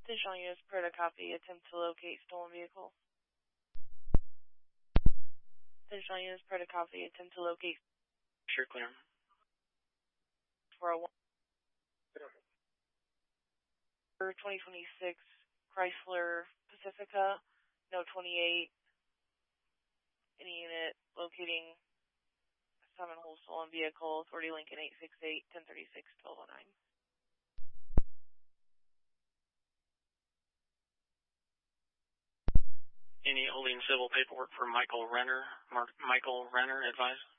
Digital units per copy. Attempt to locate stolen vehicle. Digital units per copy. Attempt to locate. Sure, clear. 401. For 2026 Chrysler Pacifica, no 28. Any unit locating Simon Hole stolen vehicle. Authority Lincoln 868 1036 1209. Any holding civil paperwork for Michael Renner? Michael Renner, advise.